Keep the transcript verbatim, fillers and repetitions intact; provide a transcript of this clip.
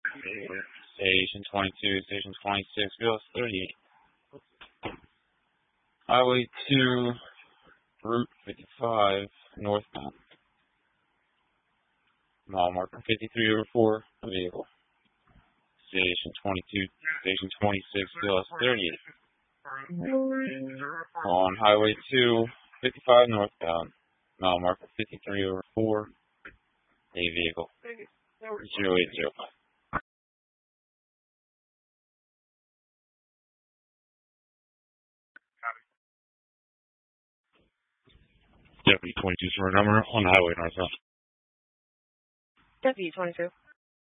Station twenty-two, Station twenty-six, Wheels thirty-eight. Highway two, Route fifty-five, northbound. Mile marker fifty-three over four, vehicle. Station twenty-two, Station twenty-six, Wheels thirty-eight. On Highway two, fifty-five northbound. Mile marker fifty-three over four, a vehicle. zero eight zero five. Deputy twenty-two, surrender number on the highway northbound. Deputy twenty-two.